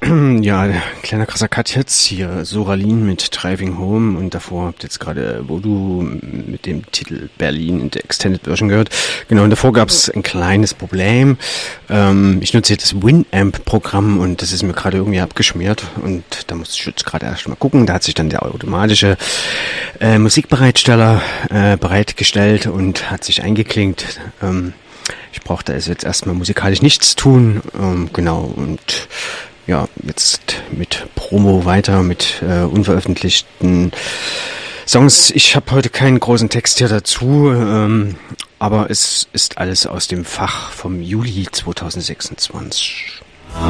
Ja, kleiner krasser Cut jetzt. Hier Soralin mit Driving Home und davor habt ihr jetzt gerade Voodoo mit dem Titel Berlin in der Extended Version gehört. Genau, und davor gab es ein kleines Problem. Ich nutze jetzt das Winamp-Programm und das ist mir gerade irgendwie abgeschmiert und da musste ich jetzt gerade erst mal gucken. Da hat sich dann der automatische Musikbereitsteller bereitgestellt und hat sich eingeklinkt. Ich brauchte also jetzt erstmal musikalisch nichts tun. Genau, und ja, jetzt mit Promo weiter, mit unveröffentlichten Songs. Ich habe heute keinen großen Text hier dazu, aber es ist alles aus dem Fach vom Juli 2026.